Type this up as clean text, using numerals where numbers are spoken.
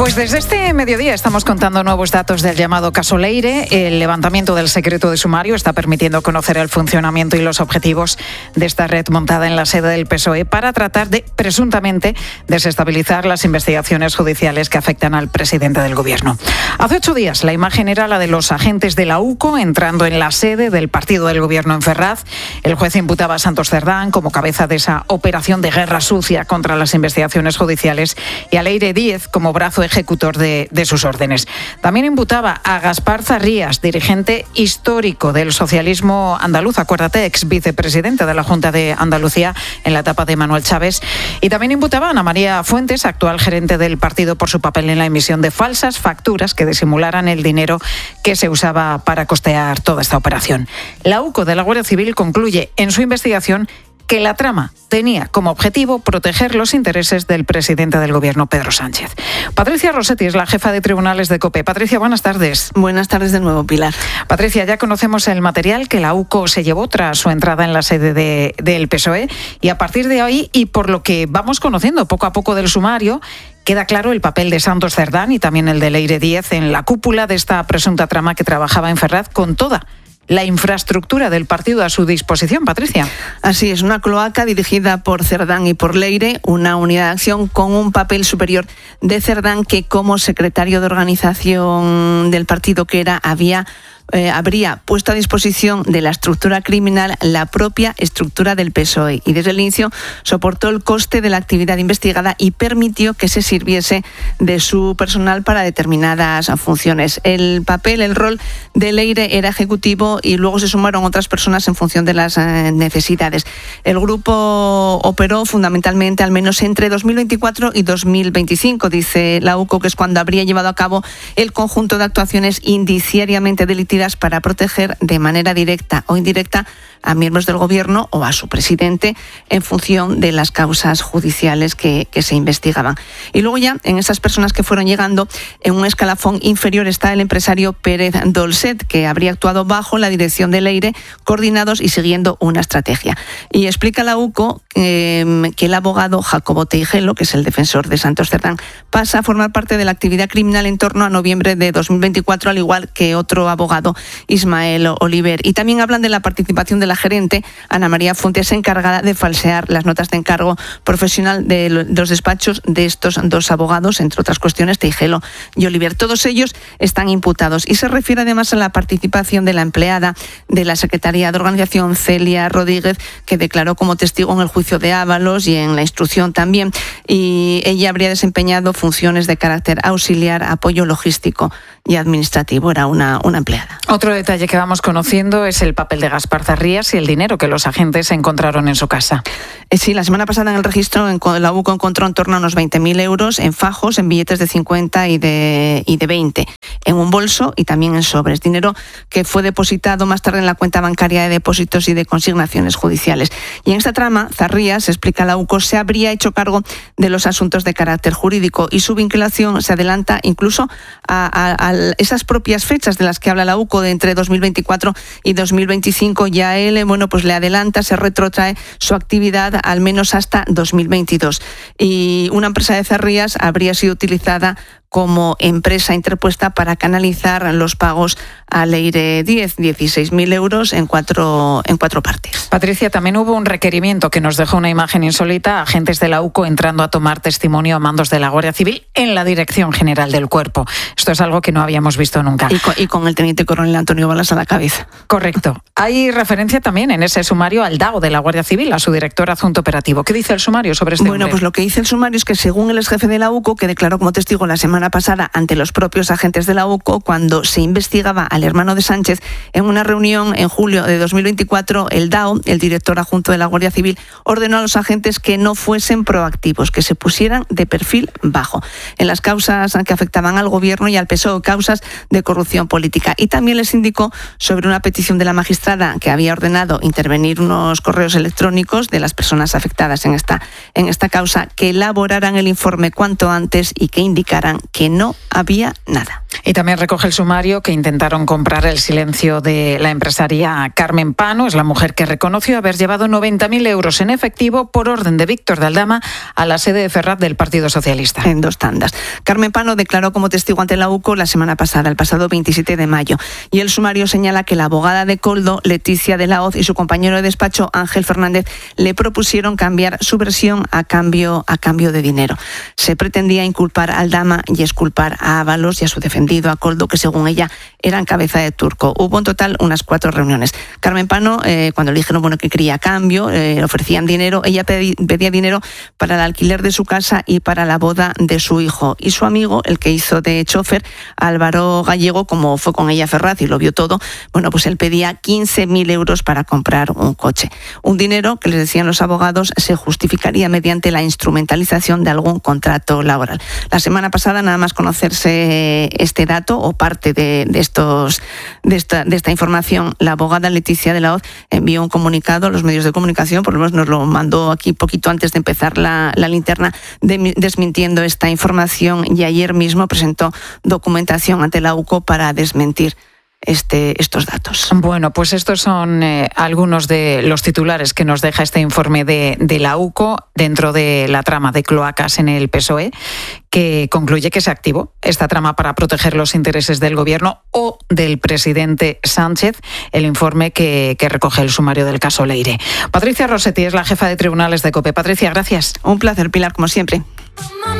Pues desde este mediodía estamos contando nuevos datos del llamado caso Leire. El levantamiento del secreto de sumario está permitiendo conocer el funcionamiento y los objetivos de esta red montada en la sede del PSOE para tratar de, presuntamente, desestabilizar las investigaciones judiciales que afectan al presidente del Gobierno. Hace 8 días la imagen era la de los agentes de la UCO entrando en la sede del partido del Gobierno en Ferraz. El juez imputaba a Santos Cerdán como cabeza de esa operación de guerra sucia contra las investigaciones judiciales y a Leire Díez como brazo ejecutor de sus órdenes. También imputaba a Gaspar Zarrías, dirigente histórico del socialismo andaluz, acuérdate, ex vicepresidente de la Junta de Andalucía en la etapa de Manuel Chávez. Y también imputaba a Ana María Fuentes, actual gerente del partido, por su papel en la emisión de falsas facturas que disimularan el dinero que se usaba para costear toda esta operación. La UCO de la Guardia Civil concluye en su investigación que la trama tenía como objetivo proteger los intereses del presidente del Gobierno, Pedro Sánchez. Patricia Rossetti es la jefa de tribunales de COPE. Patricia, buenas tardes. Buenas tardes de nuevo, Pilar. Patricia, ya conocemos el material que la UCO se llevó tras su entrada en la sede del PSOE y a partir de ahí, y por lo que vamos conociendo poco a poco del sumario, queda claro el papel de Santos Cerdán y también el de Leire Díez en la cúpula de esta presunta trama que trabajaba en Ferraz con toda la infraestructura del partido a su disposición, Patricia. Así es, una cloaca dirigida por Cerdán y por Leire, una unidad de acción con un papel superior de Cerdán que como secretario de organización del partido que era, habría puesto a disposición de la estructura criminal la propia estructura del PSOE y desde el inicio soportó el coste de la actividad investigada y permitió que se sirviese de su personal para determinadas funciones. El rol de Leire era ejecutivo y luego se sumaron otras personas en función de las necesidades. El grupo operó fundamentalmente al menos entre 2024 y 2025, dice la UCO, que es cuando habría llevado a cabo el conjunto de actuaciones indiciariamente delictivas para proteger de manera directa o indirecta a miembros del Gobierno o a su presidente en función de las causas judiciales que se investigaban. Y luego ya, en esas personas que fueron llegando, en un escalafón inferior está el empresario Pérez Dolcet, que habría actuado bajo la dirección de Leire, coordinados y siguiendo una estrategia. Y explica la UCO que el abogado Jacobo Teijelo, que es el defensor de Santos Cerdán, pasa a formar parte de la actividad criminal en torno a noviembre de 2024, al igual que otro abogado, Ismael Oliver. Y también hablan de la participación de la gerente, Ana María Fuentes, encargada de falsear las notas de encargo profesional de los despachos de estos dos abogados, entre otras cuestiones, Teijelo y Oliver. Todos ellos están imputados y se refiere además a la participación de la empleada de la Secretaría de Organización, Celia Rodríguez, que declaró como testigo en el juicio de Ábalos y en la instrucción también, y ella habría desempeñado funciones de carácter auxiliar, apoyo logístico y administrativo. Era una empleada. Otro detalle que vamos conociendo es el papel de Gaspar Zarrías y el dinero que los agentes encontraron en su casa. Sí, la semana pasada en el registro la UCO encontró en torno a unos 20.000 euros en fajos, en billetes de 50 y de 20, en un bolso y también en sobres. Dinero que fue depositado más tarde en la cuenta bancaria de depósitos y de consignaciones judiciales. Y en esta trama, Zarrías, explica la UCO, se habría hecho cargo de los asuntos de carácter jurídico y su vinculación se adelanta incluso a esas propias fechas de las que habla la UCO, de entre 2024 y 2025. Ya él, pues le adelanta, se retrotrae su actividad al menos hasta 2022. Y una empresa de Zarrías habría sido utilizada como empresa interpuesta para canalizar los pagos a Leire Díez, 16.000 euros en cuatro partes. Patricia, también hubo un requerimiento que nos dejó una imagen insólita, agentes de la UCO entrando a tomar testimonio a mandos de la Guardia Civil en la Dirección General del Cuerpo. Esto es algo que no habíamos visto nunca. Y con el teniente coronel Antonio Balas a la cabeza. Correcto. Hay referencia también en ese sumario al DAO de la Guardia Civil, a su director adjunto operativo. ¿Qué dice el sumario sobre este hombre? Pues lo que dice el sumario es que según el exjefe de la UCO, que declaró como testigo la semana pasada ante los propios agentes de la UCO, cuando se investigaba al hermano de Sánchez, en una reunión en julio de 2024, el DAO, el director adjunto de la Guardia Civil, ordenó a los agentes que no fuesen proactivos, que se pusieran de perfil bajo en las causas que afectaban al Gobierno y al PSOE, causas de corrupción política. Y también les indicó sobre una petición de la magistrada que había ordenado intervenir unos correos electrónicos de las personas afectadas en esta causa, que elaboraran el informe cuanto antes y que indicaran que no había nada. Y también recoge el sumario que intentaron comprar el silencio de la empresaria Carmen Pano. Es la mujer que reconoció haber llevado 90.000 euros en efectivo por orden de Víctor de Aldama a la sede de Ferraz del Partido Socialista. En 2 tandas. Carmen Pano declaró como testigo ante la UCO la semana pasada, el pasado 27 de mayo. Y el sumario señala que la abogada de Koldo, Leticia de la Hoz, y su compañero de despacho, Ángel Fernández, le propusieron cambiar su versión a cambio de dinero. Se pretendía inculpar a Aldama y exculpar a Ábalos y a su defendido, a Koldo, que según ella eran cabeza de turco. Hubo en total unas 4 reuniones. Carmen Pano, cuando le dijeron que quería cambio, le ofrecían dinero, ella pedía dinero para el alquiler de su casa y para la boda de su hijo. Y su amigo, el que hizo de chofer, Álvaro Gallego, como fue con ella a Ferraz y lo vio todo, pues él pedía 15.000 euros para comprar un coche. Un dinero que, les decían los abogados, se justificaría mediante la instrumentalización de algún contrato laboral. La semana pasada, nada más conocerse este dato o parte de esta información, la abogada Leticia de la Hoz envió un comunicado a los medios de comunicación, por lo menos nos lo mandó aquí poquito antes de empezar la linterna, desmintiendo esta información, y ayer mismo presentó documentación ante la UCO para desmentir estos datos. Bueno, pues estos son algunos de los titulares que nos deja este informe de la UCO dentro de la trama de cloacas en el PSOE, que concluye que se activó esta trama para proteger los intereses del gobierno o del presidente Sánchez, el informe que recoge el sumario del caso Leire. Patricia Rossetti es la jefa de tribunales de COPE. Patricia, gracias. Un placer, Pilar, como siempre.